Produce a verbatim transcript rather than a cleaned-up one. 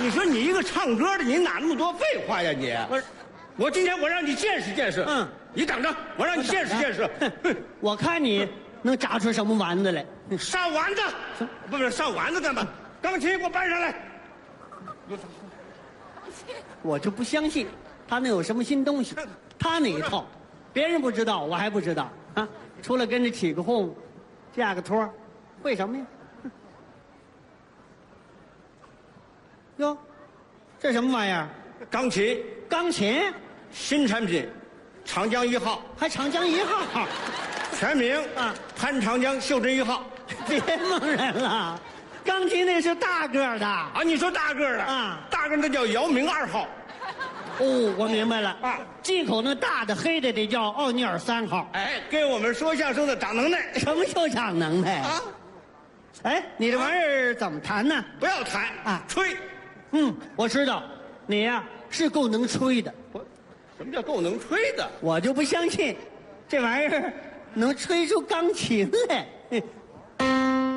你说你一个唱歌的，你哪那么多废话呀你？ 我我今天我让你见识见识。 嗯， 你等着，我让你见识见识。 哼，我看你能炸出什么丸子来？ 上丸子，不是上丸子干嘛？钢琴给我搬上来。 我就不相信他能有什么新东西。他那一套，别人不知道，我还不知道啊。除了跟着起个哄，架个托，会什么呀？哟，这什么玩意儿？ 钢琴， 钢琴， 新产品，长江一号， 还长江一号。 全名啊， 潘长江袖珍一号。 别蒙人了，钢琴那是大个儿的啊。 啊，你说大个儿的啊， 大个儿那叫姚明二号。 哦，我明白了啊， 进口那大的黑的得叫奥尼尔三号。 哎，给我们说相声的长能耐。 什么叫长能耐啊？ 哎，你这玩意儿怎么弹呢？ 不要弹啊， 吹。 嗯，我知道，你呀、是够能吹的。 我，什么叫够能吹的？ 我就不相信，这玩意儿能吹出钢琴来。